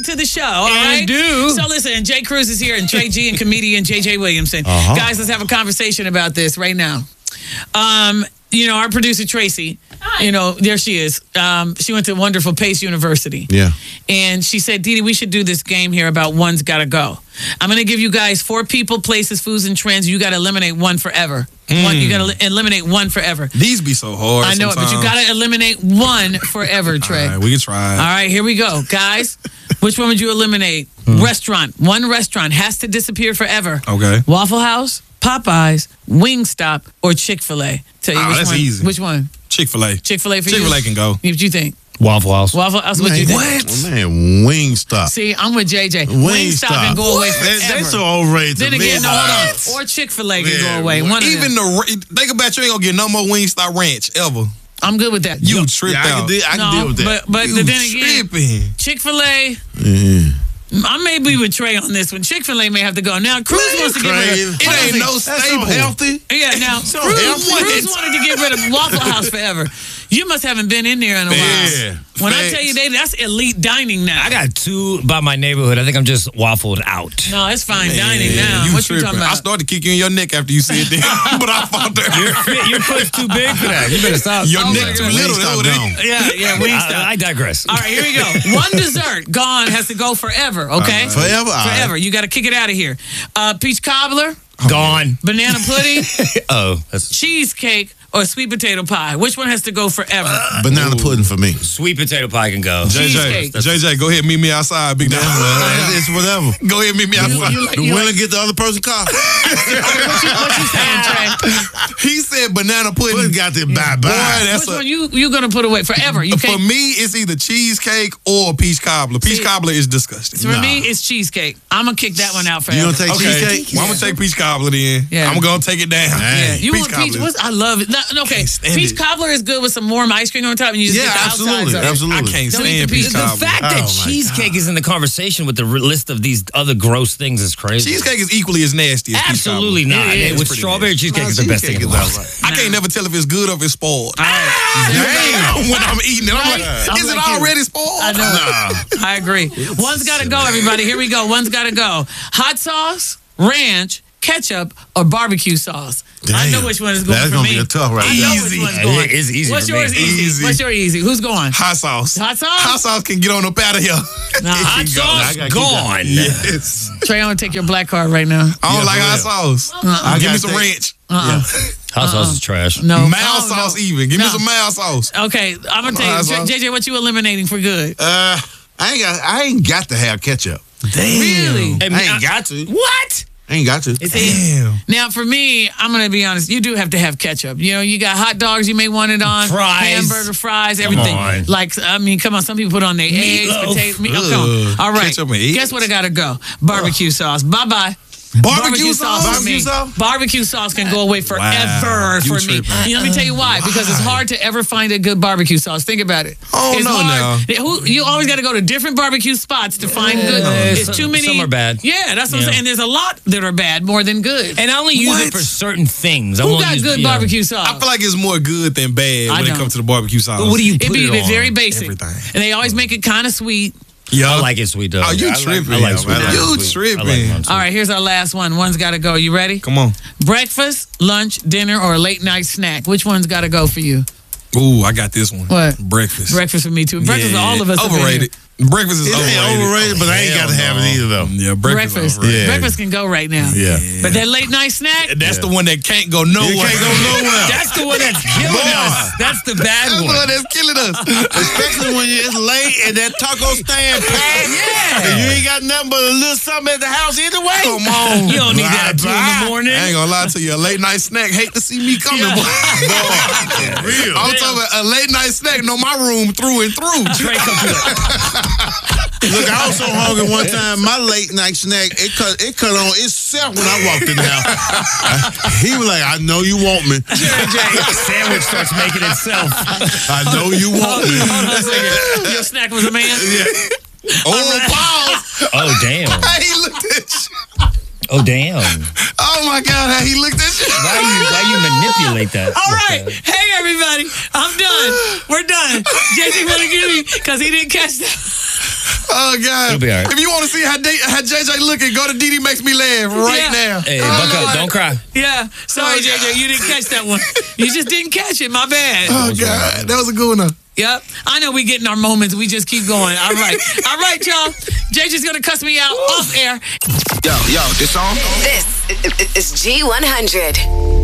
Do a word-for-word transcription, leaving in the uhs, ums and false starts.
to the show, all and right? do. So listen, Jay Cruz is here, and Trey G and comedian J J Williamson. Uh-huh. Guys, let's have a conversation about this right now. Um, you know, our producer Tracy, you know, there she is. Um, she went to wonderful Pace University. Yeah. And she said, Dee Dee, we should do this game here about one's gotta go. I'm gonna give you guys four people, places, foods, and trends. You gotta eliminate one forever. Mm. One, you gotta eliminate one forever. These be so hard. I know sometimes. it, but you gotta eliminate one forever, Trey. All right, we can try. All right, here we go. Guys, which one would you eliminate? Hmm. Restaurant. One restaurant has to disappear forever. Okay. Waffle House, Popeyes, Wingstop, or Chick-fil-A? Tell you Oh, which that's one. easy. Which one? Chick-fil-A. Chick-fil-A for you? Chick-fil-A can go. What do you think? Waffle House. Waffle House, what do you think? What? Man, Wingstop. See, I'm with J J. Wingstop. Wingstop can go away forever. That, that's so overrated to Then me. again, no, hold on. Or Chick-fil-A can Yeah, go away. One of Even them. the think about you ain't gonna get no more Wingstop Ranch ever. I'm good with that. You tripped Yeah, I can, out. deal, I can no, deal with that. but but you then again, tripping. Chick-fil-A. Yeah. I may be with Trey on this one. Chick-fil-A may have to go. Now, Cruz wants to get rid Crazy. of... It hold on a ain't second. no That's staple. so healthy. Yeah, now, So Cruz, healthy. Cruz wanted to get rid of Waffle House forever. You must haven't been in there in a while. Yeah, When I facts. tell you, they, that's elite dining now. I got two by my neighborhood. I think I'm just waffled out. No, it's fine dining Man, now. you what you tripping. talking I about? started to kick you in your neck after you said that, but I fought that. Your foot's too big for that. You better stop. Your Oh, neck my too God. little. Wingstop That's what gone. it- Yeah, yeah, Wingstop. I, I digress. All right, here we go. One dessert gone has to go forever, okay? Uh, Forever? All Forever. right. You got to kick it out of here. Uh, peach cobbler, Gone. banana pudding, Oh, that's cheesecake, or sweet potato pie. Which one has to go forever? Banana pudding for me. sweet potato pie can go. J J, Cheesecake. J J, go ahead, meet me outside, big Yeah, dog. well, it's whatever. Go ahead, meet me outside. you like- The you winner get the other person car. what, you, what you saying, Trey? He said banana pudding. Pudding got to bye Boy, bye. that's Which a, one you you gonna put away forever? You for can't. me, it's either cheesecake or peach cobbler. Peach See- cobbler is disgusting. For me, it's cheesecake. I'm gonna kick that one out forever. You gonna take Okay, cheesecake? well, I'm gonna take peach cobbler then. Yeah. I'm gonna take it down. Yeah, you peach want peach? cobbler. What's, I love it. No, no, okay, Can't stand peach it. cobbler is good with some warm ice cream on top, and you just Yeah, get the absolutely, outsides of it. absolutely. I can't Don't eat stand the peach peach- The cobbler. fact that Oh, my cheesecake is in the conversation with the r- list of these other gross things is crazy. Cheesecake is equally as nasty as peach cobbler. Absolutely not. It is. Hey, with Pretty strawberry nasty. cheesecake Nah, is the best thing in the cheesecake world. is I can't never tell if it's good or if it's spoiled. Damn. when I'm eating it, I'm like, I'm is it like you. already spoiled? I know. I agree. One's got to go, everybody. Here we go. One's got to go. Hot sauce, ranch, ketchup, or barbecue sauce. I know Damn. which one is going That's for gonna me. be a tough right I know there. which Easy. one's Yeah, going. it is easy What's for me. yours easy? Easy. What's your easy? Who's going? Hot sauce. Hot sauce? Hot sauce can get on up out of here. Nah, It hot can go. Sauce I gotta keep gone. Yes. Trey, I'm going to take your black card right now. I don't Yeah, like for hot real. sauce. I Give me gotta some take- ranch. Uh-uh. Hot sauce is trash. No. Mild Oh, sauce no. even. Give No. me some mild sauce. Okay, I'm going to Hot tell you. sauce. J J, what you eliminating for good? Uh, I ain't got. I ain't got to have ketchup. Really? Hey, I ain't got to. What? I ain't got to. Damn. Now, for me, I'm going to be honest. You do have to have ketchup. You know, you got hot dogs, you may want it on. Fries. Hamburger, fries, everything. on. Like, I mean, come on. Some people put on their eggs, Meatloaf. potatoes. Me- oh, come on. Ugh, All right. ketchup and eggs. Guess what I got to go? Barbecue sauce. Bye-bye. Barbecue sauce? for Barbecue me. sauce? Barbecue sauce can go away forever Wow, for you me. tripping. You know, let me tell you why. Because it's hard to ever find a good barbecue sauce. Think about it. Oh, it's no, hard. Who, you always got to go to different barbecue spots to find good. It's some- too many. some are bad. Yeah, that's what Yeah. I'm saying. There's a lot that are bad more than good. And I only use What? it for certain things. I Who won't got use, good you know. barbecue sauce? I feel like it's more good than bad I when it don't. comes to the barbecue sauce. But what do you It put be it on? very basic. Everything. And they always make it kind of sweet. Yeah. I like it sweet though. Oh, you I like- tripping. I like sweet. I like You sweet. tripping. I like mine too. All right, here's our last one. One's got to go. You ready? Come on. Breakfast, lunch, dinner, or a late night snack? Which one's got to go for you? Ooh, I got this one. What? Breakfast. Breakfast for me too. Breakfast, Yeah. all of us have been Overrated. Breakfast is It overrated. ain't overrated, but I ain't Hell got to have no. it either though. Yeah, breakfast. Breakfast. is overrated. Yeah. Breakfast can go right now. Yeah. But that late night snack, That's the one that can't go nowhere. You can't go nowhere. That's the one that's killing Boy. us. That's the bad That's the one. one that's killing us. Especially when it's late and that taco stand packed. Yeah. And you ain't got nothing but a little something at the house either way. Come on. You don't need that at two in the morning. I ain't gonna lie to you. A late night snack. Hate to see me coming, boy. For real. I'm talking about a late night snack. Know my room through and through. Trey come through that. Look, I was so hungry one time. My late night snack it cut it cut on itself when I walked in the house. He was like, "I know you want me. Sandwich starts making itself. I know you want me." hold on a second. Your snack was a man? Oh, pause. Oh damn. How he looked at you. Oh damn. Oh my God, how he looked at you. Why you why you manipulate that? All like right. that? Hey, everybody. I'm done. We're done. J J want to give me because he didn't catch that. Oh, God. It'll be all right. If you want to see how, D- how J J looking, go to D D Makes Me Laugh right Yeah. now. Hey, Oh, buck up. Lord. Don't cry. Yeah. Sorry, J J, you didn't catch that one. You just didn't catch it. My bad. Oh, God. That was a good one, though. Yep. I know we getting our moments. We just keep going. All right. All right, y'all. J J's going to cuss me out off air. Yo, yo, this song? This is G one hundred.